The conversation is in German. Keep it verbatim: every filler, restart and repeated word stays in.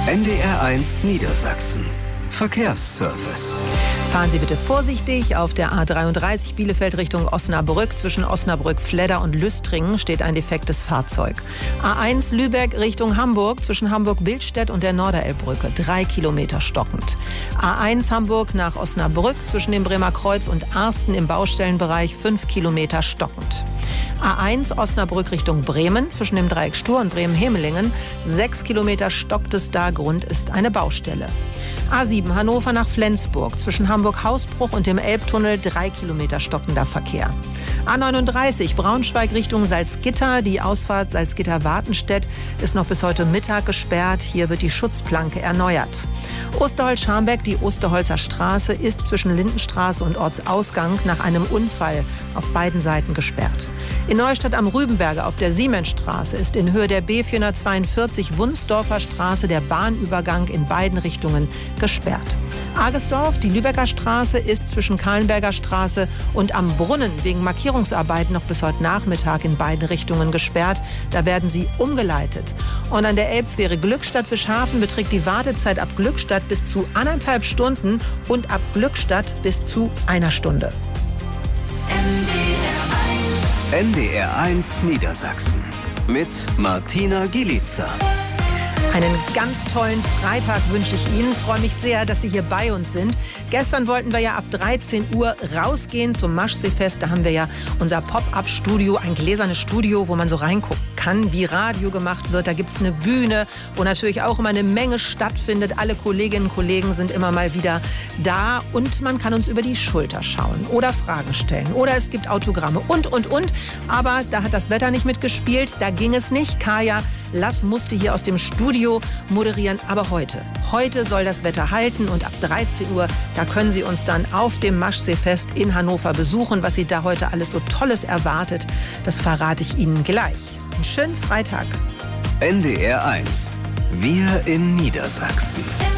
N D R eins Niedersachsen. Verkehrsservice. Fahren Sie bitte vorsichtig. Auf der A dreiunddreißig Bielefeld Richtung Osnabrück. Zwischen Osnabrück, Fledder und Lüstringen steht ein defektes Fahrzeug. A eins Lübeck Richtung Hamburg. Zwischen Hamburg-Bildstedt und der Norderelbbrücke. Drei Kilometer stockend. A eins Hamburg nach Osnabrück. Zwischen dem Bremer Kreuz und Arsten im Baustellenbereich. Fünf Kilometer stockend. A eins Osnabrück Richtung Bremen. Zwischen dem Dreieck Stur und Bremen-Hemelingen. Sechs Kilometer stockt es da. Grund ist eine Baustelle. A sieben Hannover nach Flensburg. Zwischen Hamburg-Hausbruch und dem Elbtunnel drei Kilometer stockender Verkehr. A neununddreißig Braunschweig Richtung Salzgitter. Die Ausfahrt Salzgitter-Wartenstedt ist noch bis heute Mittag gesperrt. Hier wird die Schutzplanke erneuert. Osterholz-Scharmbeck, die Osterholzer Straße, ist zwischen Lindenstraße und Ortsausgang nach einem Unfall auf beiden Seiten gesperrt. In Neustadt am Rübenberge auf der Siemensstraße ist in Höhe der B vierhundertzweiundvierzig Wunsdorfer Straße der Bahnübergang in beiden Richtungen gesperrt. Agesdorf, die Lübecker Straße, ist zwischen Kahlenberger Straße und am Brunnen wegen Markierungsarbeiten noch bis heute Nachmittag in beiden Richtungen gesperrt. Da werden sie umgeleitet. Und an der Elbfähre Glückstadt-Fischhafen beträgt die Wartezeit ab Glückstadt bis zu anderthalb Stunden und ab Glückstadt bis zu einer Stunde. N D R eins Niedersachsen mit Martina Gielica. Einen ganz tollen Freitag wünsche ich Ihnen. Ich freue mich sehr, dass Sie hier bei uns sind. Gestern wollten wir ja ab dreizehn Uhr rausgehen zum Maschseefest. Da haben wir ja unser Pop-up-Studio, ein gläsernes Studio, wo man so reingucken kann, wie Radio gemacht wird. Da gibt es eine Bühne, wo natürlich auch immer eine Menge stattfindet. Alle Kolleginnen und Kollegen sind immer mal wieder da. Und man kann uns über die Schulter schauen oder Fragen stellen. Oder es gibt Autogramme und, und, und. Aber da hat das Wetter nicht mitgespielt. Da ging es nicht. Kaya Lass musste hier aus dem Studio moderieren. Aber heute, heute soll das Wetter halten. Und ab dreizehn Uhr, da können Sie uns dann auf dem Maschseefest in Hannover besuchen. Was Sie da heute alles so Tolles erwartet, das verrate ich Ihnen gleich. Einen schönen Freitag. N D R eins. Wir in Niedersachsen.